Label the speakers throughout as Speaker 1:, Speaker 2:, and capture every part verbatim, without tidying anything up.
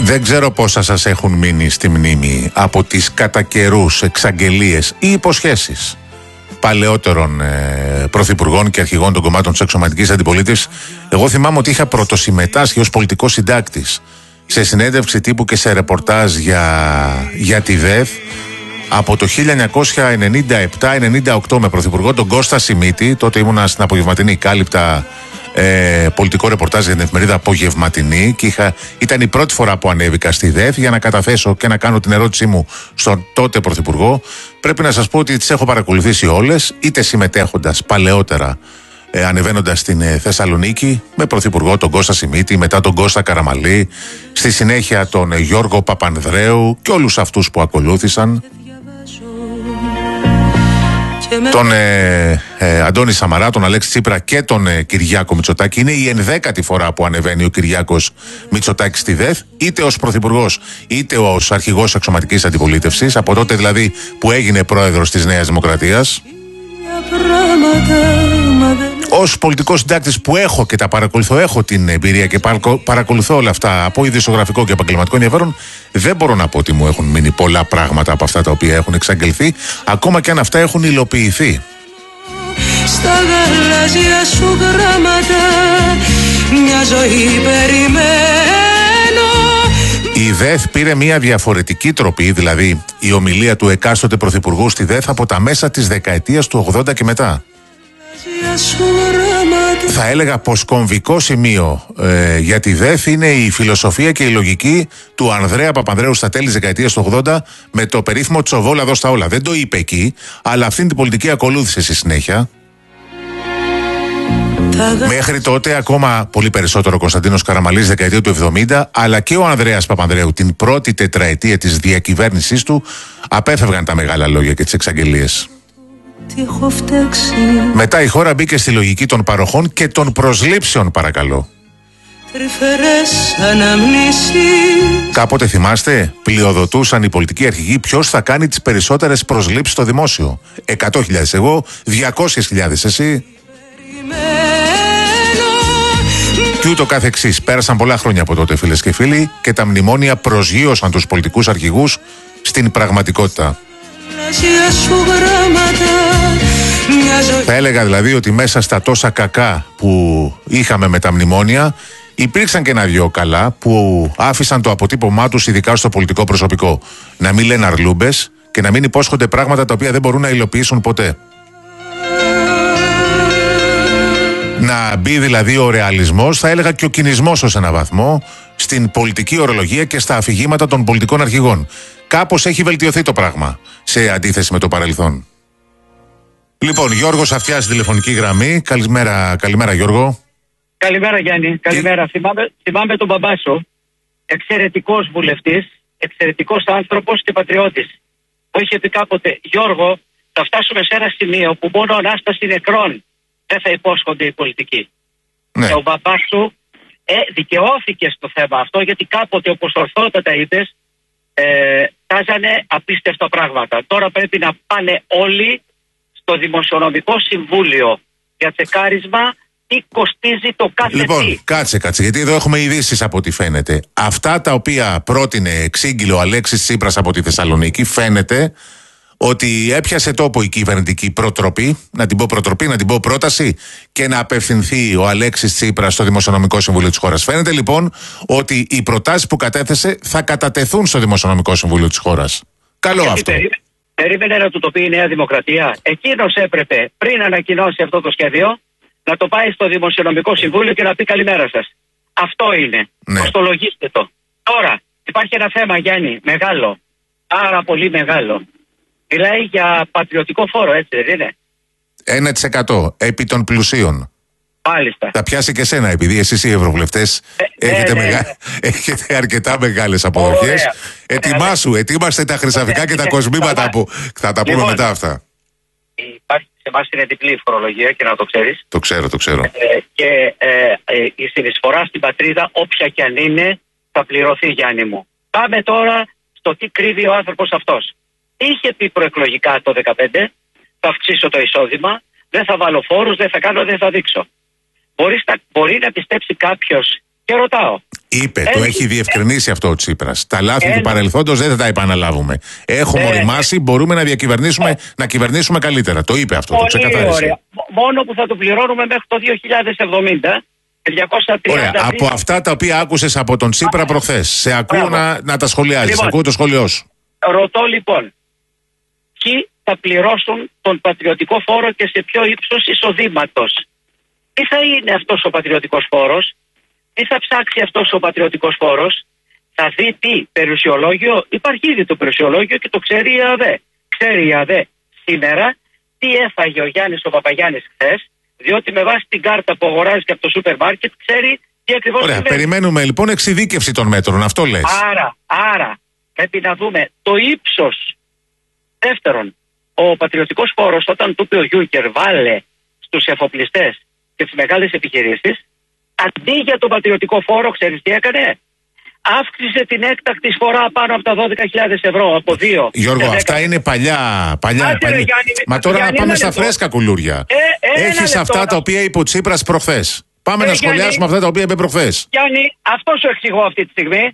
Speaker 1: Δεν ξέρω πόσα σας έχουν μείνει στη μνήμη από τις κατά καιρούς εξαγγελίες ή υποσχέσεις παλαιότερων ε, πρωθυπουργών και αρχηγών των κομμάτων της εξωματικής αντιπολίτευσης. Εγώ θυμάμαι ότι είχα πρωτοσυμμετάσχει ως πολιτικός συντάκτης σε συνέντευξη τύπου και σε ρεπορτάζ για, για τη ΔΕΘ από το χίλια εννιακόσια ενενήντα επτά ενενήντα οκτώ με πρωθυπουργό τον Κώστα Σιμίτη. Τότε ήμουνα στην Απογευματινή, κάλυπτα ε, πολιτικό ρεπορτάζ για την εφημερίδα Απογευματινή και είχα, ήταν η πρώτη φορά που ανέβηκα στη ΔΕΘ για να καταθέσω και να κάνω την ερώτησή μου στον τότε πρωθυπουργό. Πρέπει να σας πω ότι τις έχω παρακολουθήσει όλες, είτε συμμετέχοντας παλαιότερα, ε, ανεβαίνοντας στην ε, Θεσσαλονίκη με πρωθυπουργό τον Κώστα Σιμίτη, μετά τον Κώστα Καραμαλή, στη συνέχεια τον ε, Γιώργο Παπανδρέου και όλους αυτούς που ακολούθησαν, τον ε, ε, Αντώνη Σαμαρά, τον Αλέξη Τσίπρα και τον ε, Κυριάκο Μητσοτάκη. Είναι η ενδέκατη φορά που ανεβαίνει ο Κυριάκος Μητσοτάκης στη ΔΕΘ, είτε ως πρωθυπουργός είτε ως αρχηγός εξωματικής αντιπολίτευσης, από τότε δηλαδή που έγινε πρόεδρος της Νέας Δημοκρατίας. Ως πολιτικός συντάκτης που έχω και τα παρακολουθώ, έχω την εμπειρία και παρακολουθώ όλα αυτά από ειδησιογραφικό και επαγγελματικό ενδιαφέρον, δεν μπορώ να πω ότι μου έχουν μείνει πολλά πράγματα από αυτά τα οποία έχουν εξαγγελθεί, ακόμα και αν αυτά έχουν υλοποιηθεί. Στα γαλάζια σου γράμματα μια ζωή περιμένω. Η ΔΕΘ πήρε μια διαφορετική τροπή, δηλαδή η ομιλία του εκάστοτε πρωθυπουργού στη ΔΕΘ από τα μέσα της δεκαετίας του ογδόντα και μετά. Θα έλεγα πως κομβικό σημείο ε, για τη ΔΕΘ είναι η φιλοσοφία και η λογική του Ανδρέα Παπανδρέου στα τέλη της δεκαετίας του ογδόντα με το περίφημο τσοβόλα δώσ' τα όλα. Δεν το είπε εκεί, αλλά αυτήν την πολιτική ακολούθησε στη συνέχεια. Μέχρι τότε ακόμα πολύ περισσότερο ο Κωνσταντίνος Καραμαλής δεκαετία του εβδομήντα, αλλά και ο Ανδρέας Παπανδρέου την πρώτη τετραετία της διακυβέρνησής του απέφευγαν τα μεγάλα λόγια και τις εξαγγελίες. Μετά η χώρα μπήκε στη λογική των παροχών και των προσλήψεων, παρακαλώ. Κάποτε θυμάστε, πλειοδοτούσαν οι πολιτικοί αρχηγοί ποιος θα κάνει τις περισσότερες προσλήψεις στο δημόσιο. εκατό χιλιάδες εγώ, διακόσιες χιλιάδες εσύ. Και ούτω κάθε εξής. Πέρασαν πολλά χρόνια από τότε, φίλες και φίλοι, και τα μνημόνια προσγείωσαν τους πολιτικούς αρχηγούς στην πραγματικότητα. Θα έλεγα δηλαδή ότι μέσα στα τόσα κακά που είχαμε με τα μνημόνια υπήρξαν και ένα δυο καλά που άφησαν το αποτύπωμά τους, ειδικά στο πολιτικό προσωπικό. Να μην λένε αρλούμπες και να μην υπόσχονται πράγματα τα οποία δεν μπορούν να υλοποιήσουν ποτέ. Να μπει δηλαδή ο ρεαλισμός, θα έλεγα και ο κινησμός ως ένα βαθμό, στην πολιτική ορολογία και στα αφηγήματα των πολιτικών αρχηγών. Κάπως έχει βελτιωθεί το πράγμα σε αντίθεση με το παρελθόν. Λοιπόν, Γιώργος Αυτιάς στη τηλεφωνική γραμμή. Καλημέρα, καλημέρα Γιώργο.
Speaker 2: Καλημέρα Γιάννη, καλημέρα. Τι... Θυμάμαι, θυμάμαι τον μπαμπά σου, εξαιρετικός βουλευτής, εξαιρετικός άνθρωπος και πατριώτης, που είχε πει κάποτε, Γιώργο, θα φτάσουμε σε ένα σημείο που μόνο ανάσταση νεκρών δεν θα υπόσχονται οι πολιτικοί. Ναι. Και ο μπαμπάς σου ε, δικαιώθηκε στο θέμα αυτό, γιατί κάποτε, όπως ορθότατα είπες, ε, τάζανε απίστευτα πράγματα. Τώρα πρέπει να πάνε όλοι στο Δημοσιονομικό Συμβούλιο για τσεκάρισμα τι κοστίζει το κάθε
Speaker 1: Λοιπόν,
Speaker 2: τι.
Speaker 1: κάτσε, κάτσε, γιατί εδώ έχουμε ειδήσεις από ό,τι φαίνεται. Αυτά τα οποία πρότεινε εξήγηλε ο Αλέξης Τσίπρας από τη Θεσσαλονίκη, φαίνεται ότι έπιασε τόπο η κυβερνητική προτροπή, να την πω προτροπή, να την πω πρόταση, και να απευθυνθεί ο Αλέξης Τσίπρας στο Δημοσιονομικό Συμβούλιο της χώρας. Φαίνεται λοιπόν ότι οι προτάσεις που κατέθεσε θα κατατεθούν στο Δημοσιονομικό Συμβούλιο της χώρας. Καλό γιατί αυτό. Περί...
Speaker 2: Περίμενε να του το πει η Νέα Δημοκρατία. Εκείνος έπρεπε πριν ανακοινώσει αυτό το σχέδιο να το πάει στο Δημοσιονομικό Συμβούλιο και να πει καλημέρα σας. Αυτό είναι. Ναι. Κοστολογήστε το. Τώρα υπάρχει ένα θέμα, Γιάννη, μεγάλο. Πάρα πολύ μεγάλο. Μιλάει για πατριωτικό φόρο, έτσι δεν είναι?
Speaker 1: ένα τοις εκατό επί των πλουσίων.
Speaker 2: Μάλιστα.
Speaker 1: Θα πιάσει και σένα, επειδή εσείς οι ευρωβουλευτές ε, έχετε, ναι, μεγα... ναι. έχετε αρκετά μεγάλες αποδοχές. Ετοιμάσου, ετοίμαστε τα χρυσαφικά και τα κοσμήματα που θα τα πούμε λοιπόν, μετά αυτά.
Speaker 2: Υπάρχει σε εμάς την διπλή φορολογία και να το ξέρεις.
Speaker 1: Το ξέρω, το ξέρω.
Speaker 2: Ε, και ε, ε, η συνεισφορά στην πατρίδα, όποια και αν είναι, θα πληρωθεί, Γιάννη μου. Πάμε τώρα στο τι κρύβει ο άνθρωπος αυτός. Είχε πει προεκλογικά το δεκαπέντε, θα αυξήσω το εισόδημα, δεν θα βάλω φόρους, δεν θα κάνω, δεν θα δείξω. Μπορείς να, μπορεί να πιστέψει κάποιος, και ρωτάω,
Speaker 1: Είπε,
Speaker 2: Έτσι.
Speaker 1: το έχει διευκρινίσει αυτό ο Τσίπρας. Τα λάθη
Speaker 2: Ένα.
Speaker 1: του παρελθόντος δεν θα τα επαναλάβουμε. Έχουμε
Speaker 2: Ε,
Speaker 1: οριμάσει, μπορούμε να διακυβερνήσουμε, να κυβερνήσουμε καλύτερα. Το είπε αυτό, το
Speaker 2: Πολύ
Speaker 1: ξεκαθάρισε.
Speaker 2: ωραία. Μόνο που θα το πληρώνουμε μέχρι το δύο χιλιάδες εβδομήντα. διακόσια τριάντα
Speaker 1: Ωραία. Από αυτά τα οποία άκουσες από τον Τσίπρα προχθές, σε ακούω να, να τα σχολιάζεις.
Speaker 2: Λοιπόν.
Speaker 1: Ακούω το σχόλιο σου.
Speaker 2: Ρωτώ λοιπόν, ποιοι θα πληρώσουν τον πατριωτικό φόρο και σε ποιο ύψος εισοδήματος? Τι θα είναι αυτός ο πατριωτικός φόρος? Τι θα ψάξει αυτός ο πατριωτικός φόρος? Θα δει τι περιουσιολόγιο? Υπάρχει ήδη το περιουσιολόγιο και το ξέρει η ΑΔΕ. Ξέρει η ΑΔΕ σήμερα τι έφαγε ο Γιάννης ο Παπαγιάννης χθες, διότι με βάση την κάρτα που αγοράζει και από το σούπερ μάρκετ ξέρει τι ακριβώς
Speaker 1: Ωραία.
Speaker 2: συμβαίνει.
Speaker 1: Περιμένουμε λοιπόν εξειδίκευση των μέτρων. Αυτό λες.
Speaker 2: Άρα, άρα πρέπει να δούμε το ύψος. Δεύτερον, ο πατριωτικός φόρος, όταν του είπε ο Γιούγκερ βάλε στους εφοπλιστές και τις μεγάλες επιχειρήσεις, αντί για τον πατριωτικό φόρο, ξέρεις τι έκανε? Αύξησε την έκτακτη εισφορά πάνω από τα δώδεκα χιλιάδες ευρώ, από δύο.
Speaker 1: Γιώργο, αυτά είναι παλιά. παλιά,
Speaker 2: Άντε,
Speaker 1: παλιά.
Speaker 2: ρε, Γιάννη,
Speaker 1: Μα τώρα
Speaker 2: Γιάννη,
Speaker 1: να πάμε
Speaker 2: ένα
Speaker 1: στα
Speaker 2: λεπτό.
Speaker 1: φρέσκα κουλούρια.
Speaker 2: Ε, ένα
Speaker 1: Έχεις
Speaker 2: λεπτό,
Speaker 1: αυτά
Speaker 2: να-
Speaker 1: τα οποία είπε ο Τσίπρας προχθές. Πάμε
Speaker 2: Ε,
Speaker 1: να
Speaker 2: Γιάννη.
Speaker 1: σχολιάσουμε αυτά τα οποία είπε προχθές.
Speaker 2: Γιάννη, αυτό σου εξηγώ αυτή τη στιγμή,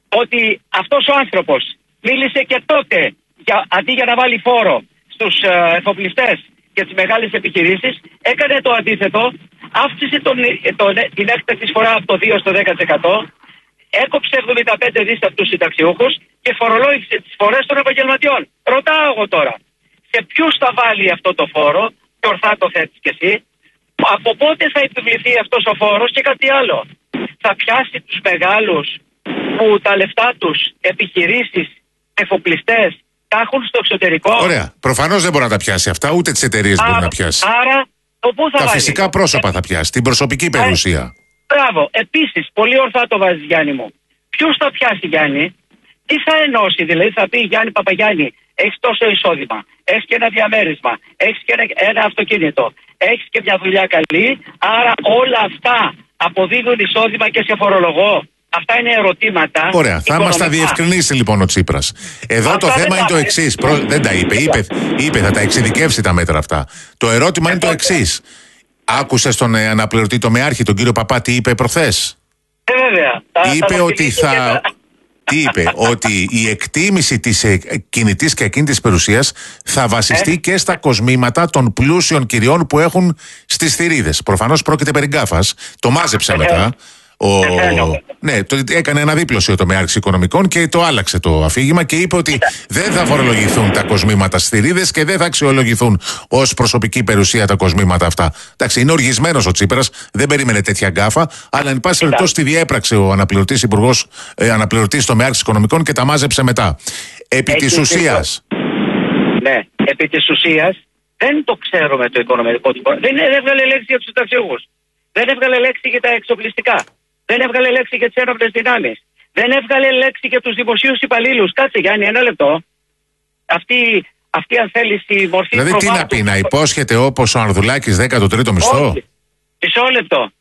Speaker 2: ότι αυτός ο άνθρωπος μίλησε και τότε, για, αντί για να βάλει φόρο στους ε, εφοπλιστές και τις μεγάλες επιχειρήσεις, έκανε το αντίθετο, αύξησε τον, ε, τον, ε, την έκτακτη εισφορά από το δύο στο δέκα τοις εκατό, έκοψε εβδομήντα πέντε δισεκατομμύρια από τους συνταξιούχους και φορολόγησε τις φορές των επαγγελματιών. Ρωτάω εγώ τώρα, σε ποιους θα βάλει αυτό το φόρο, και ορθά το θέτεις κι εσύ, από πότε θα επιβληθεί αυτός ο φόρος? Και κάτι άλλο, θα πιάσει τους μεγάλους που τα λεφτά τους, επιχειρήσεις, εφοπλιστές, τα έχουν στο εξωτερικό?
Speaker 1: Ωραία. Προφανώς δεν μπορεί να τα πιάσει αυτά, ούτε τις εταιρείες μπορεί
Speaker 2: Άρα,
Speaker 1: να πιάσει.
Speaker 2: άρα το πού θα
Speaker 1: Τα
Speaker 2: βάλει?
Speaker 1: φυσικά πρόσωπα θα πιάσει, την προσωπική περιουσία.
Speaker 2: Μπράβο. Επίσης, πολύ ορθά το βάζεις, Γιάννη μου. Ποιους θα πιάσει, Γιάννη? Τι θα ενώσει? Δηλαδή θα πει Γιάννη Παπαγιάννη, έχεις τόσο εισόδημα, έχεις και ένα διαμέρισμα, έχεις και ένα, ένα αυτοκίνητο, έχεις και μια δουλειά καλή, άρα όλα αυτά αποδίδουν εισόδημα και σε φορολογώ? Αυτά είναι ερωτήματα.
Speaker 1: Ωραία. Θα μας τα
Speaker 2: οικονομικά.
Speaker 1: διευκρινίσει λοιπόν ο Τσίπρας. Εδώ
Speaker 2: Αυτά
Speaker 1: το
Speaker 2: δεν
Speaker 1: θέμα
Speaker 2: τα
Speaker 1: είναι το
Speaker 2: είπε.
Speaker 1: εξής. Προ... Δεν τα είπε. είπε. Είπε θα τα εξειδικεύσει τα μέτρα αυτά. Το ερώτημα είναι το εξής. Άκουσες τον ε, αναπληρωτή τομεάρχη, τον κύριο Παπά, τι είπε προχθές?
Speaker 2: Ε, βέβαια. Θα- θα
Speaker 1: Είπε
Speaker 2: το
Speaker 1: ότι
Speaker 2: στηρίξω
Speaker 1: θα.
Speaker 2: και θα-
Speaker 1: Τι είπε? Ότι η εκτίμηση της ε, κινητής και ακίνητης περιουσίας θα βασιστεί
Speaker 2: Ε.
Speaker 1: και στα κοσμήματα των πλούσιων κυριών που έχουν στις θηρίδες. Προφανώς πρόκειται περί γκάφας. Το μάζεψε μετά. Ο...
Speaker 2: Πεθαίνω.
Speaker 1: Ναι, το έκανε αναδίπλωση ο τομεάρχης οικονομικών και το άλλαξε το αφήγημα και είπε ότι δεν θα φορολογηθούν τα κοσμήματα στις θηρίδες και δεν θα αξιολογηθούν ως προσωπική περιουσία τα κοσμήματα αυτά. Εντάξει, είναι οργισμένος ο Τσίπρας, δεν περίμενε τέτοια γκάφα, αλλά εν πάση περιπτώσει τη διέπραξε ο αναπληρωτής υπουργός, ε, αναπληρωτής τομεάρχης οικονομικών και τα μάζεψε μετά. Επί
Speaker 2: Έχει
Speaker 1: της ουσίας.
Speaker 2: Ναι, επί της ουσίας δεν το ξέρουμε το οικονομικό του. Δεν δεν έβγαλε λέξη για τους συνταξιούχους. Δεν έβγαλε λέξη για τα εξοπλιστικά. Δεν έβγαλε λέξη για τις ένοπλες δυνάμεις. Δεν έβγαλε λέξη για τους δημοσίους υπαλλήλους. Κάτσε, Γιάννη, ένα λεπτό. Αυτή, αυτή αν θέλεις η μορφή.
Speaker 1: Δηλαδή τι να
Speaker 2: προβάτου-
Speaker 1: πει, να υπόσχεται όπως ο Ανδρουλάκης δέκατο τρίτο μισθό?
Speaker 2: Όχι. Μισό λεπτό.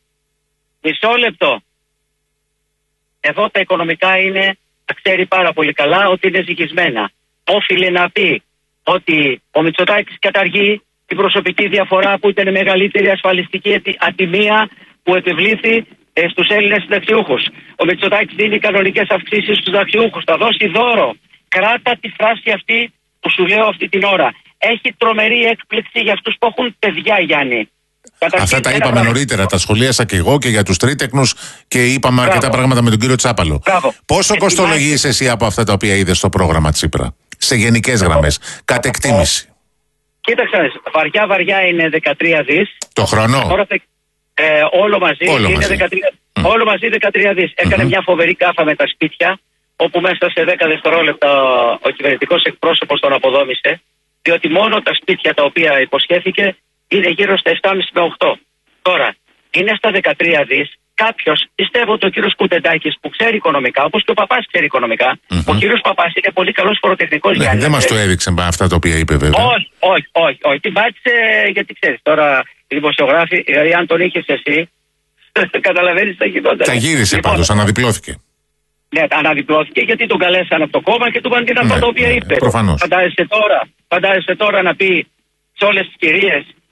Speaker 2: Μισό λεπτό. Εδώ τα οικονομικά είναι, τα ξέρει πάρα πολύ καλά ότι είναι ζυγισμένα. Όφιλε να πει ότι ο Μητσοτάκης καταργεί την προσωπική διαφορά που ήταν η μεγαλύτερη ασφαλιστική ατι- ατιμία που επιβλήθη ε, στους Έλληνες συνταξιούχους. Ο Μητσοτάκης δίνει κανονικές αυξήσεις στους συνταξιούχους. Θα δώσει δώρο. Κράτα τη φράση αυτή που σου λέω αυτή την ώρα. Έχει τρομερή έκπληξη για αυτούς που έχουν παιδιά, Γιάννη. Καταρχήν,
Speaker 1: Αυτά τα
Speaker 2: ένα
Speaker 1: είπαμε
Speaker 2: πράγμα.
Speaker 1: νωρίτερα, τα σχολίασα και εγώ και για τους τρίτεκνους και είπαμε
Speaker 2: Μπράβο.
Speaker 1: αρκετά πράγματα με τον κύριο Τσάπαλο.
Speaker 2: Μπράβο.
Speaker 1: Πόσο
Speaker 2: Ε,
Speaker 1: κοστολογείς εσύ από αυτά τα οποία είδες στο πρόγραμμα Τσίπρα, σε γενικές γραμμές, κατ' εκτίμηση?
Speaker 2: Κοίταξε, να δεις, βαριά βαριά είναι δεκατρία δις.
Speaker 1: Το χρόνο.
Speaker 2: Τώρα θα- ε, όλο μαζί
Speaker 1: Όλο
Speaker 2: είναι
Speaker 1: μαζί.
Speaker 2: δεκατρία,
Speaker 1: Μμ.
Speaker 2: όλο μαζί δεκατρία δις. Έκανε μια φοβερή κάφα με τα σπίτια, όπου μέσα σε δέκα δευτερόλεπτα ο κυβερνητικός εκπρόσωπος τον αποδόμησε, διότι μόνο τα σπίτια τα οποία υποσχέθηκε είναι γύρω στα επτά κόμμα πέντε με οκτώ. Τώρα, είναι στα δεκατρία δις. Κάποιος, πιστεύω ότι ο κύριος Κουτεντάκης που ξέρει οικονομικά, όπως και ο Παπάς ξέρει οικονομικά,
Speaker 1: Μμμ.
Speaker 2: ο κύριος Παπάς είναι πολύ καλός φοροτεχνικός.
Speaker 1: Ναι,
Speaker 2: Γιάννη.
Speaker 1: δεν μας το έδειξε με αυτά τα οποία είπε βέβαια.
Speaker 2: Όχι, όχι, όχι, όχι. Την πάτησε γιατί ξέρεις τώρα οι δημοσιογράφοι, δηλαδή αν τον είχες εσύ, καταλαβαίνεις τι θα γινόταν.
Speaker 1: Τα γύρισε
Speaker 2: Λοιπόν,
Speaker 1: πάντως, αναδιπλώθηκε.
Speaker 2: Ναι, αναδιπλώθηκε γιατί τον καλέσαν από το κόμμα και του είπαν την αυτά
Speaker 1: Ναι,
Speaker 2: τα οποία
Speaker 1: ναι,
Speaker 2: είπε.
Speaker 1: προφανώς.
Speaker 2: Φαντάζεσαι τώρα, φαντάζεσαι τώρα να πει σε όλες τις κυρίες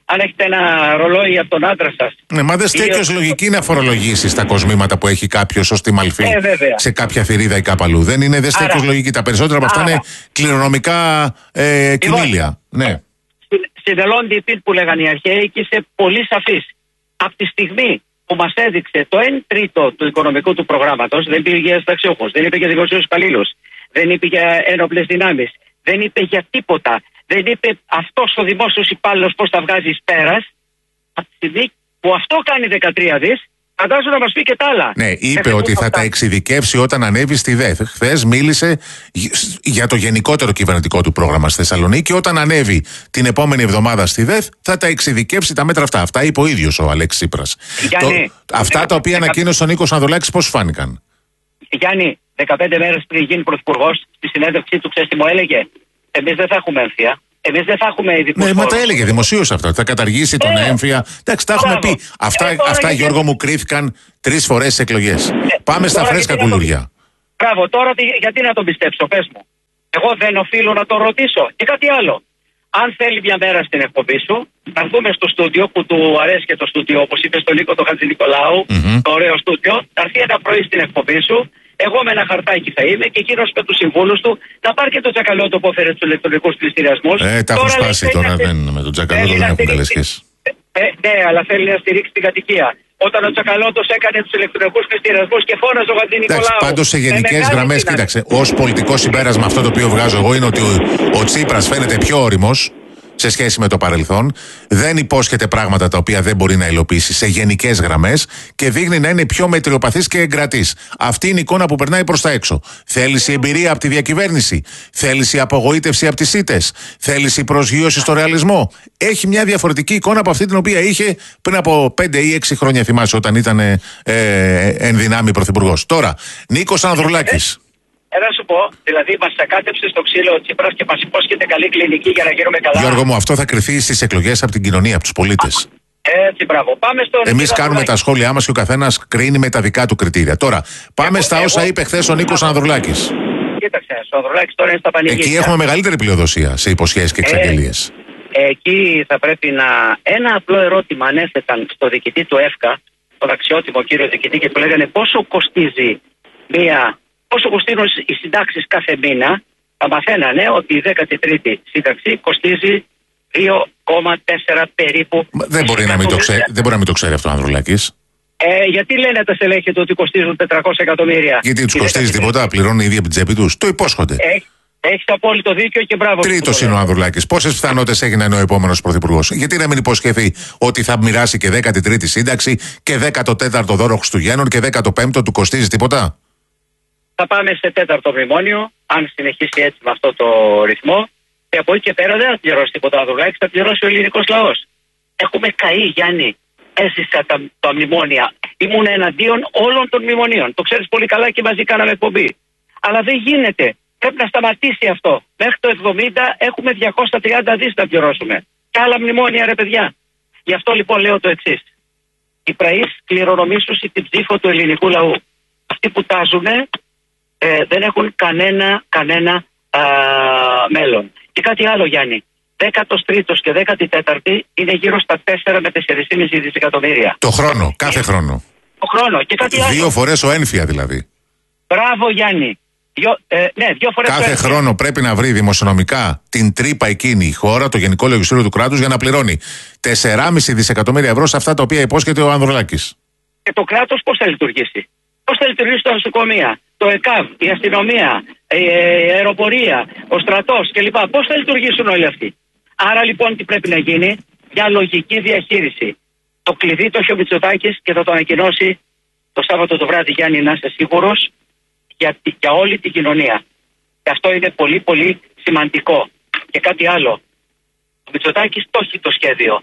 Speaker 2: αν έχετε ένα ρολόι από τον άντρα σας.
Speaker 1: Ναι, μα δεν στέκει ως λογική να φορολογήσει τα κοσμήματα που έχει κάποιος ως τη Μαλφή
Speaker 2: ε,
Speaker 1: σε κάποια θηρίδα ή κάπου αλλού. Δεν είναι, δεν στέκει ως λογική. Τα περισσότερα από αυτά άρα, είναι κληρονομικά ε, κοιμήλια. Ναι.
Speaker 2: Συνδελώνται οι που λέγανε οι αρχαίοι και είσαι πολύ σαφής. Από τη στιγμή που μας έδειξε το ένα τρίτο του οικονομικού του προγράμματος, δεν είπε για συνταξιούχους, δεν είπε για δημοσίους υπαλλήλους, δεν είπε για ένοπλες δυνάμεις, δεν είπε για τίποτα. Δεν είπε αυτός ο δημόσιος υπάλληλος πώς θα βγάζει εις πέρας. Από τη στιγμή που αυτό κάνει δεκατρία δις, φαντάζομαι να μας πει και τα άλλα.
Speaker 1: Ναι, είπε ότι θα τα εξειδικεύσει όταν ανέβει στη ΔΕΘ. Χθες μίλησε για το γενικότερο κυβερνητικό του πρόγραμμα στη Θεσσαλονίκη. Όταν ανέβει την επόμενη εβδομάδα στη ΔΕΘ, θα τα εξειδικεύσει τα μέτρα αυτά. Αυτά είπε ο ίδιος ο Αλέξης Τσίπρας.
Speaker 2: Γιάννη,
Speaker 1: το, αυτά τα οποία ανακοίνωσε ο Νίκος Ανδρουλάκης, πώς φάνηκαν?
Speaker 2: Γιάννη, δεκαπέντε μέρες πριν γίνει πρωθυπουργός, στη συνέντευξή του, ξέρεις τι μου έλεγε? Εμείς δεν θα έχουμε έμφυα. Εμείς δεν θα έχουμε ειδικούς.
Speaker 1: Ναι, μα τα έλεγε δημοσίως αυτά. Θα καταργήσει τον ε, έμφυα. Εντάξει, τα έχουμε πει. Αυτά, ε, αυτά Γιώργο, μου κρίθηκαν τρεις φορές στις εκλογές. Ε, Πάμε στα φρέσκα κουλούρια.
Speaker 2: Μπράβο, τώρα τι, γιατί να τον πιστέψω, πες μου. Εγώ δεν οφείλω να τον ρωτήσω. Και κάτι άλλο. Αν θέλει μια μέρα στην εκπομπή σου, να έρθουμε στο στούντιο που του αρέσει και το στούντιο, όπως είπε στον Νίκο τον Χατζηνικολάου, mm-hmm. το ωραίο στούντιο, να έρθει ένα πρωί στην εκπομπή σου. Εγώ με ένα χαρτάκι θα είμαι και εκείνος με τους συμβούλους του να πάρει και το τσακαλώτο που έφερε στους ηλεκτρονικούς πληστηριασμούς.
Speaker 1: Ε, τα έχουν σπάσει τώρα, δεν, με τον τσακαλώτο δεν έχουν καλές σχέσεις.
Speaker 2: Ε, ναι, αλλά θέλει να στηρίξει την κατοικία. Όταν ο Τσακαλώτος έκανε τους ηλεκτρονικούς πληστηριασμούς και φώναζε ο Χατζηνικολάου.
Speaker 1: Πάντως σε γενικές γραμμές, κοίταξε, ως πολιτικό συμπέρασμα αυτό το οποίο βγάζω εγώ είναι ότι ο, ο Τσίπρας φαίνεται πιο όριμος σε σχέση με το παρελθόν, δεν υπόσχεται πράγματα τα οποία δεν μπορεί να υλοποιήσει σε γενικές γραμμές και δείχνει να είναι πιο μετριοπαθής και εγκρατής. Αυτή είναι η εικόνα που περνάει προς τα έξω. Θέληση εμπειρία από τη διακυβέρνηση, θέληση απογοήτευση από τις ήττες, θέληση προσγείωση στο ρεαλισμό. Έχει μια διαφορετική εικόνα από αυτή την οποία είχε πριν από πέντε ή έξι χρόνια, θυμάσαι, όταν ήταν ε, ε, εν δυνάμει πρωθυπουργός. Τώρα, Νίκος Ανδρουλάκης.
Speaker 2: Ε, να σου πω, δηλαδή μας ακάτεψε στο ξύλο ο Τσίπρας και μας υπόσχεται καλή κλινική για να γίνουμε καλά.
Speaker 1: Γιώργο μου, αυτό θα κρυθεί στις εκλογές από την κοινωνία, από τους πολίτες.
Speaker 2: Έτσι, μπράβο. Πάμε στον.
Speaker 1: Εμείς κάνουμε τα σχόλιά μας και ο καθένας κρίνει με τα δικά του κριτήρια. Τώρα, πάμε εγώ, στα εγώ... όσα είπε χθες ο Νίκος Ανδρουλάκης.
Speaker 2: Κοίταξε, ο Ανδρουλάκης τώρα είναι στα πανηγύρια.
Speaker 1: Εκεί έχουμε μεγαλύτερη πλειοδοσία σε υποσχέσεις και εξαγγελίες.
Speaker 2: Ε, εκεί θα πρέπει να. Ένα απλό ερώτημα ανέθεταν στο διοικητή του ΕΦΚΑ, τον αξιότιμο κύριο διοικητή, και του λέγανε πόσο κοστίζει μία. Πόσο κοστίζουν οι συντάξεις κάθε μήνα, θα μαθαίνανε ότι η δέκατη τρίτη σύνταξη κοστίζει δύο κόμμα τέσσερα περίπου.
Speaker 1: Δεν μπορεί, να μην το ξέρει, δεν μπορεί να μην το ξέρει αυτό ο Ανδρουλάκης.
Speaker 2: Ε, γιατί λένε τα στελέχη του ότι κοστίζουν τετρακόσια εκατομμύρια?
Speaker 1: Γιατί τους κοστίζει τίποτα, πληρώνουν οι ίδιοι από την τσέπη τους. Το υπόσχονται.
Speaker 2: Έχει έχεις απόλυτο δίκιο και μπράβο.
Speaker 1: Τρίτος είναι ο Ανδρουλάκης. Πόσες πιθανότητες έχει να είναι ο επόμενος πρωθυπουργός? Γιατί να μην υποσχεθεί ότι θα μοιράσει και δέκατη τρίτη σύνταξη και δέκατο τέταρτο δώρο Χριστουγέννων και δέκατο πέμπτο, του κοστίζει τίποτα?
Speaker 2: Θα πάμε σε τέταρτο μνημόνιο, αν συνεχίσει έτσι με αυτό το ρυθμό. Και από εκεί και πέρα δεν θα πληρώσει τίποτα ο Ανδρουλάκης, θα πληρώσει ο ελληνικός λαός. Έχουμε καεί, Γιάννη. Έζησα τα, τα μνημόνια. Ήμουν εναντίον όλων των μνημονίων. Το ξέρεις πολύ καλά και μαζί κάναμε εκπομπή. Αλλά δεν γίνεται. Πρέπει να σταματήσει αυτό. Μέχρι το εβδομήντα έχουμε διακόσια τριάντα δις να πληρώσουμε. Και άλλα μνημόνια, ρε παιδιά. Γι' αυτό λοιπόν λέω το εξής. Οι πραείς κληρονομήσουν την ψήφο του ελληνικού λαού. Αυτοί που τάζουνε ε, δεν έχουν κανένα, κανένα α, μέλλον. Και κάτι άλλο, Γιάννη. Δέκατος τρίτος και δέκατη τέταρτη είναι γύρω στα τέσσερα με τέσσερα κόμμα πέντε δισεκατομμύρια.
Speaker 1: Το χρόνο, κάθε χρόνο.
Speaker 2: Το χρόνο. Και κάτι άλλο.
Speaker 1: Δύο φορές ο ένφια δηλαδή.
Speaker 2: Μπράβο, Γιάννη. Δυο, ε, ναι, δύο φορές
Speaker 1: κάθε χρόνο πρέπει να βρει δημοσιονομικά την τρύπα εκείνη η χώρα, το Γενικό Λογιστήριο του κράτους, για να πληρώνει τέσσερα κόμμα πέντε δισεκατομμύρια ευρώ σε αυτά τα οποία υπόσχεται ο Ανδρουλάκης.
Speaker 2: Και το κράτος πώς θα λειτουργήσει? Πώς θα λειτουργήσει τα νοσοκομεία, το ΕΚΑΒ, η αστυνομία, η αεροπορία, ο στρατός κλπ. Πώς θα λειτουργήσουν όλοι αυτοί? Άρα λοιπόν τι πρέπει να γίνει? Μια λογική διαχείριση. Το κλειδί το έχει ο Μητσοτάκης και θα το ανακοινώσει το Σάββατο το βράδυ, Γιάννη, να είσαι σίγουρος, για, για όλη την κοινωνία. Και αυτό είναι πολύ πολύ σημαντικό. Και κάτι άλλο. Ο Μητσοτάκης το έχει το σχέδιο.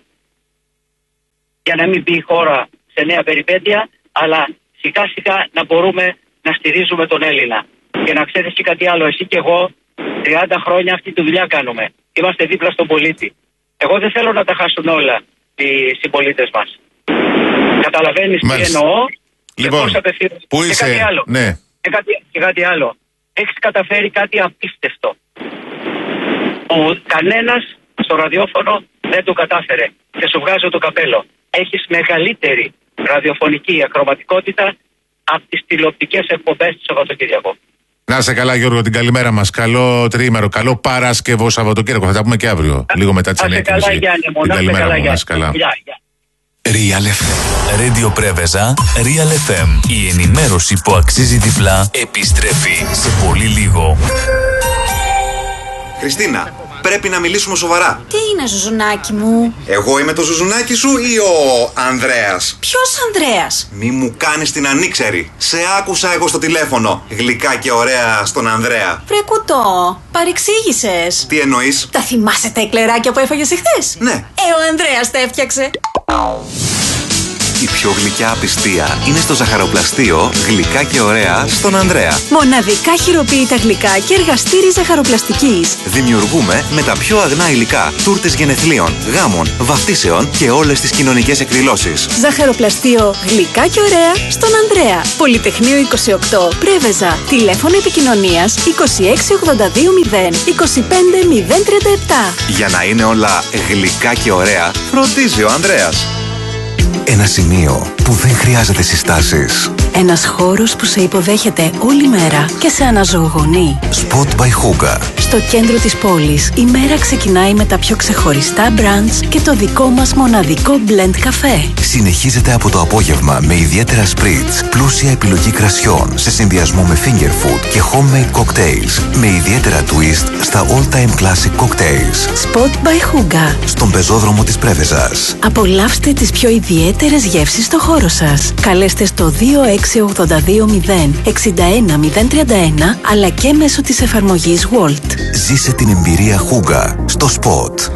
Speaker 2: Για να μην μπει η χώρα σε νέα περιπέτεια, αλλά σιγά σιγά να μπορούμε να στηρίζουμε τον Έλληνα. Και να ξέρεις και κάτι άλλο, εσύ και εγώ τριάντα χρόνια αυτή τη δουλειά κάνουμε. Είμαστε δίπλα στον πολίτη. Εγώ δεν θέλω να τα χάσουν όλα οι συμπολίτες μας. Καταλαβαίνεις τι εννοώ?
Speaker 1: Λοιπόν, πού
Speaker 2: και
Speaker 1: είσαι?
Speaker 2: Κάτι άλλο.
Speaker 1: Ναι.
Speaker 2: Και κάτι, και κάτι άλλο. Έχεις καταφέρει κάτι απίστευτο. Που κανένας στο ραδιόφωνο Δεν το κατάφερε και σου βγάζω το καπέλο. Έχεις μεγαλύτερη ραδιοφωνική ακροματικότητα από τις τηλεοπτικές εκπομπές του Σαββατοκύριακο.
Speaker 1: Να είσαι καλά, Γιώργο, την καλημέρα μας. Καλό τριήμερο, καλό Παρασκευό Σαββατοκύριακο. Θα τα πούμε και αύριο, λίγο μετά τις εννιά και μισή.
Speaker 2: Να είσαι καλά, Γιάννη μου.
Speaker 1: Να είσαι καλά,
Speaker 2: Γιάννη.
Speaker 1: καλά.
Speaker 2: Γεια, γεια.
Speaker 3: Real εφ εμ. Radio Πρέβεζα, Real εφ εμ. Η ενημέρωση που αξίζει διπλά επιστρέφει σε πολύ λίγο.
Speaker 4: Χριστίνα, πρέπει να μιλήσουμε σοβαρά.
Speaker 5: Τι είναι, Ζουζουνάκι μου?
Speaker 4: Εγώ είμαι το Ζουζουνάκι σου ή ο Ανδρέας?
Speaker 5: Ποιος Ανδρέας?
Speaker 4: Μη μου κάνεις την ανήξερη. Σε άκουσα εγώ στο τηλέφωνο. Γλυκά και ωραία στον Ανδρέα.
Speaker 5: Βρε κουτό, παρεξήγησες.
Speaker 4: Τι εννοείς?
Speaker 5: Τα θυμάσαι τα εκλεράκια που έφαγες εχθές?
Speaker 4: Ναι.
Speaker 5: Ε, ο Ανδρέας τα έφτιαξε.
Speaker 4: Η πιο γλυκιά απιστία είναι στο ζαχαροπλαστείο Γλυκά και ωραία στον Ανδρέα.
Speaker 5: Μοναδικά χειροποίητα γλυκά και εργαστήρι ζαχαροπλαστικής.
Speaker 4: Δημιουργούμε με τα πιο αγνά υλικά τούρτες γενεθλίων, γάμων, βαφτίσεων και όλες τις κοινωνικές εκδηλώσεις.
Speaker 5: Ζαχαροπλαστείο Γλυκά και ωραία στον Ανδρέα. Πολυτεχνείο είκοσι οκτώ, Πρέβεζα. Τηλέφωνο επικοινωνίας είκοσι έξι ογδόντα δύο μηδέν είκοσι πέντε μηδέν τριάντα επτά.
Speaker 4: Για να είναι όλα γλυκά και ωραία, φροντίζει ο Ανδρέας. Ένα σημείο που δεν χρειάζεται συστάσεις.
Speaker 5: Ένας χώρος που σε υποδέχεται όλη μέρα και σε αναζωογονεί.
Speaker 4: Spot by Hooga.
Speaker 5: Στο κέντρο της πόλης, η μέρα ξεκινάει με τα πιο ξεχωριστά brunch και το δικό μας μοναδικό blend καφέ.
Speaker 4: Συνεχίζεται από το απόγευμα με ιδιαίτερα spritz, πλούσια επιλογή κρασιών σε συνδυασμό με finger food και homemade cocktails με ιδιαίτερα twist στα all time classic cocktails.
Speaker 5: Spot by Hooga.
Speaker 4: Στον πεζόδρομο της Πρέβεζας.
Speaker 5: Απολαύστε τις πιο ιδιαίτερες γεύσεις στο χώρο σας. Καλέστε στο δύο έξι ογδόντα δύο μηδέν εξήντα ένα μηδέν τριάντα ένα αλλά και μέσω της εφαρμογής Walt.
Speaker 4: Ζήσε την εμπειρία Hooga στο Spot.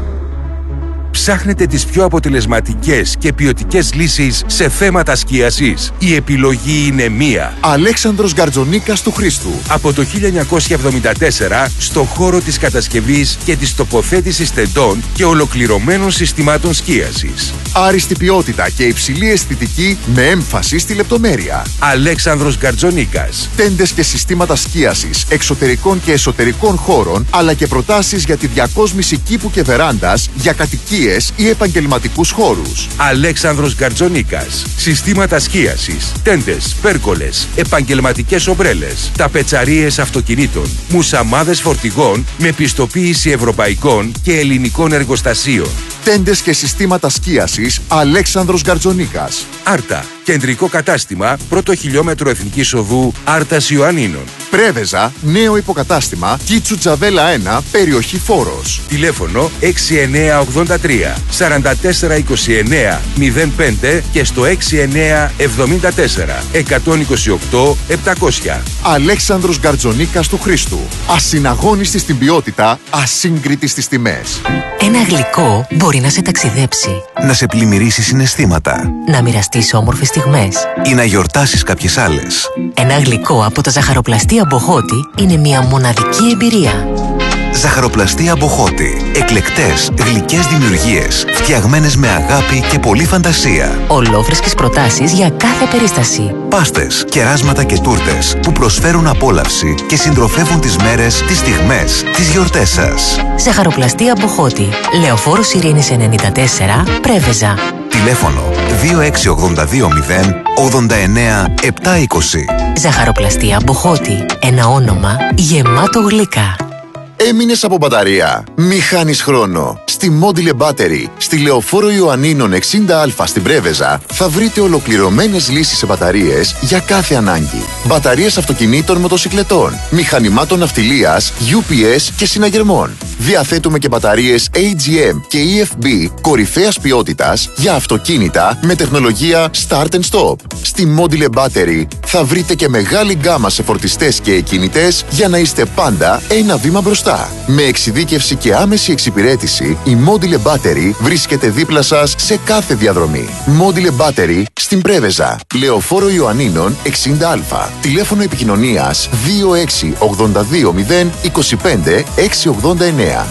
Speaker 6: Ψάχνετε τις πιο αποτελεσματικές και ποιοτικές λύσεις σε θέματα σκίασης? Η επιλογή είναι μία.
Speaker 7: Αλέξανδρος Γκαρτζονίκας του Χρήστου.
Speaker 6: Από το χίλια εννιακόσια εβδομήντα τέσσερα στο χώρο της κατασκευής και της τοποθέτησης τεντών και ολοκληρωμένων συστημάτων σκίασης.
Speaker 7: Άριστη ποιότητα και υψηλή αισθητική με έμφαση στη λεπτομέρεια.
Speaker 6: Αλέξανδρος Γκαρτζονίκας.
Speaker 7: Τέντες και συστήματα σκίασης εξωτερικών και εσωτερικών χώρων, αλλά και προτάσεις για τη διακόσμηση κήπου και βεράντας για κατοικίες ή επαγγελματικούς χώρους.
Speaker 6: Αλέξανδρος Γκαρτζονίκας. Συστήματα σκίασης, τέντες, πέρκολες, επαγγελματικές ομπρέλες, ταπετσαρίες αυτοκινήτων, μουσαμάδες φορτηγών με πιστοποίηση ευρωπαϊκών και ελληνικών εργοστασίων.
Speaker 7: Τέντες και συστήματα σκίασης Αλέξανδρος Γκαρτζονίκας.
Speaker 6: Άρτα. Κεντρικό κατάστημα, πρώτο χιλιόμετρο Εθνικής Οδού Άρτας Ιωαννίνων.
Speaker 7: Πρέβεζα, νέο υποκατάστημα, Κίτσου Τζαβέλα ένα, περιοχή Φόρος.
Speaker 6: Τηλέφωνο έξι εννιά ογδόντα τρία σαράντα τέσσερα είκοσι εννιά μηδέν πέντε και στο έξι εννιά εβδομήντα τέσσερα εκατόν είκοσι οκτώ επτακόσια.
Speaker 7: Αλέξανδρος Γκαρτζονίκας του Χρήστου. Ασυναγώνιστη στην ποιότητα, ασύγκριτη στις τιμές.
Speaker 8: Ένα γλυκό μπορεί να σε ταξιδέψει,
Speaker 4: Να σε πλημμυρίσει συναισθήματα
Speaker 8: να μοιραστείς όμορφες στιγμές.
Speaker 4: ή να γιορτάσεις κάποιες άλλες.
Speaker 8: Ένα γλυκό από τα ζαχαροπλαστεία Μποχώτη είναι μια μοναδική εμπειρία.
Speaker 4: Ζαχαροπλαστεία Μποχώτη. Εκλεκτές, γλυκές δημιουργίες, φτιαγμένες με αγάπη και πολλή φαντασία.
Speaker 8: Ολόφρεσκες προτάσεις για κάθε περίσταση.
Speaker 4: Πάστες, κεράσματα και τούρτες που προσφέρουν απόλαυση και συντροφεύουν τις μέρες, τις στιγμές, τις γιορτές σας.
Speaker 8: Ζαχαροπλαστεία Μποχώτη. Λεωφόρος Ειρήνης ενενήντα τέσσερα, Πρέβεζα.
Speaker 4: Τηλέφωνο δύο έξι ογδόντα δύο μηδέν ογδόντα εννιά επτακόσια είκοσι.
Speaker 8: Ζαχαροπλαστεία Μποχώτη. Ένα όνομα γεμάτο γλυκά.
Speaker 7: Έμεινες από μπαταρία? Μη χάνεις χρόνο. Στη Module Battery, στη Λεωφόρο Ιωαννίνων εξήντα α στην Πρέβεζα, θα βρείτε ολοκληρωμένες λύσεις σε μπαταρίες για κάθε ανάγκη. Μπαταρίες αυτοκινήτων, μοτοσικλετών, μηχανημάτων ναυτιλίας, γιου πι ες και συναγερμών. Διαθέτουμε και μπαταρίες έι τζι εμ και ι εφ μπι κορυφαίας ποιότητας για αυτοκίνητα με τεχνολογία Start and Stop. Στη Module Battery θα βρείτε και μεγάλη γκάμα σε φορτιστές και εκκινητές για να είστε πάντα ένα βήμα μπροστά. Με εξειδίκευση και άμεση εξυπηρέτηση, η Module Battery βρίσκεται δίπλα σας σε κάθε διαδρομή. Module Battery στην Πρέβεζα, Λεωφόρο Ιωαννίνων εξήντα α. Τηλέφωνο επικοινωνίας δύο έξι ογδόντα δύο μηδέν είκοσι πέντε εξακόσια ογδόντα εννιά.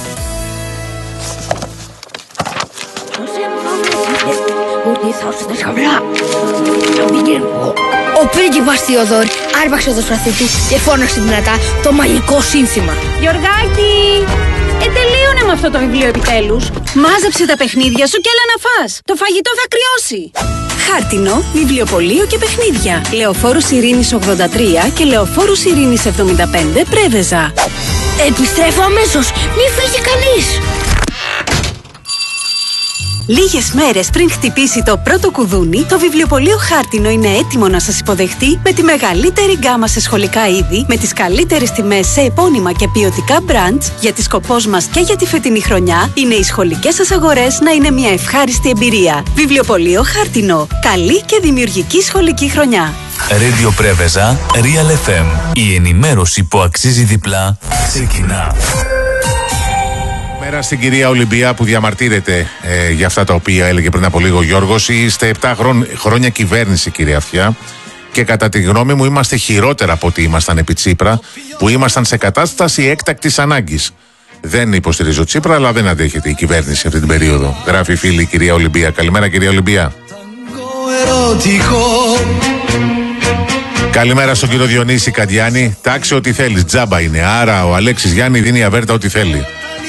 Speaker 9: Ο πρίγκιπας Θεοδόρη άρπαξε το σπαθί του και φώναξε δυνατά το μαγικό σύνθημα.
Speaker 5: Γιωργάκη! Ε, τελείωνε με αυτό το βιβλίο επιτέλους. Μάζεψε τα παιχνίδια σου και έλα να φας. Το φαγητό θα κρυώσει. Χάρτινο, βιβλιοπωλείο και παιχνίδια. Λεωφόρους Ειρήνης ογδόντα τρία και Λεωφόρους Ειρήνης εβδομήντα πέντε, Πρέβεζα.
Speaker 9: Επιστρέφω αμέσως. Μη φύγει κανείς.
Speaker 5: Λίγες μέρες πριν χτυπήσει το πρώτο κουδούνι, το βιβλιοπωλείο Χάρτινο είναι έτοιμο να σας υποδεχτεί με τη μεγαλύτερη γκάμα σε σχολικά είδη, με τις καλύτερες τιμές σε επώνυμα και ποιοτικά brands, γιατί σκοπός μας και για τη φετινή χρονιά είναι οι σχολικές σας αγορές να είναι μια ευχάριστη εμπειρία. Βιβλιοπωλείο Χάρτινο. Καλή και δημιουργική σχολική χρονιά.
Speaker 3: Radio Πρέβεζα, Real εφ εμ. Η ενημέρωση που αξίζει διπλά ξεκινά.
Speaker 1: Μέρα στην κυρία Ολυμπία που διαμαρτύρεται ε, για αυτά τα οποία έλεγε πριν από λίγο ο Γιώργος. Είστε επτά χρόν, χρόνια κυβέρνηση, κυρία Αυτιά, και κατά τη γνώμη μου είμαστε χειρότερα από ό,τι ήμασταν επί Τσίπρα, που ήμασταν σε κατάσταση έκτακτης ανάγκης. Δεν υποστηρίζω Τσίπρα, αλλά δεν αντέχεται η κυβέρνηση αυτή την περίοδο. Γράφει η φίλη κυρία Ολυμπία. Καλημέρα, κυρία Ολυμπία. Καλημέρα στον κύριο Διονύση Καντιάνη. Τάξε ό,τι θέλεις, τζάμπα είναι. Άρα ο Αλέξης Γιάννη δίνει αβέρτα ό,τι θέλει.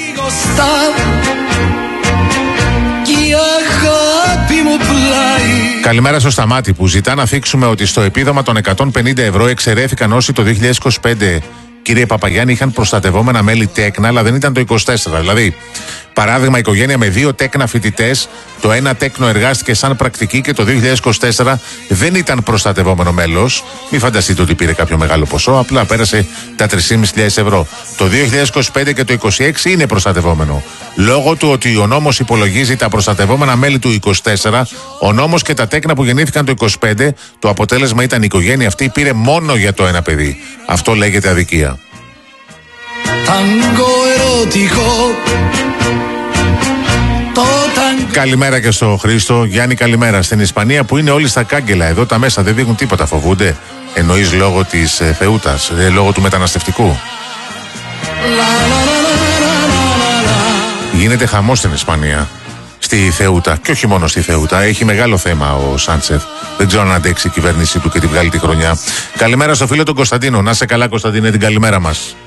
Speaker 1: Καλημέρα στο Σταμάτη που ζητά να θίξουμε ότι στο επίδομα των εκατόν πενήντα ευρώ εξαιρέθηκαν όσοι το δύο χιλιάδες είκοσι πέντε, κύριε Παπαγιάννη, είχαν προστατευόμενα μέλη τέκνα, αλλά δεν ήταν το είκοσι τέσσερα. Δηλαδή, παράδειγμα, οικογένεια με δύο τέκνα φοιτητές, το ένα τέκνο εργάστηκε σαν πρακτική και το δύο χιλιάδες είκοσι τέσσερα δεν ήταν προστατευόμενο μέλος. Μην φανταστείτε ότι πήρε κάποιο μεγάλο ποσό, απλά πέρασε τα τρεις χιλιάδες πεντακόσια ευρώ. Το δύο χιλιάδες είκοσι πέντε και το είκοσι έξι είναι προστατευόμενο. Λόγω του ότι ο νόμος υπολογίζει τα προστατευόμενα μέλη του είκοσι τέσσερα, ο νόμος και τα τέκνα που γεννήθηκαν το είκοσι πέντε, το αποτέλεσμα ήταν η οικογένεια αυτή πήρε μόνο για το ένα παιδί. Αυτό λέγεται αδικία. Καλημέρα και στο Χρήστο. Γιάννη, καλημέρα. Στην Ισπανία που είναι όλοι στα κάγκελα, εδώ τα μέσα δεν δείχνουν τίποτα, φοβούνται. Εννοείς λόγω της ε, θεούτας, ε, λόγω του μεταναστευτικού. Γίνεται χαμός στην Ισπανία, στη Θεούτα, και όχι μόνο στη Θεούτα. Έχει μεγάλο θέμα ο Σάντσεφ. Δεν ξέρω αν αντέξει η κυβέρνησή του και την βγάλει τη χρονιά. Καλημέρα στο φίλο τον Κωνσταντίνο. Να σε καλά, Κωνσταντίνε, την καλημέρα μας.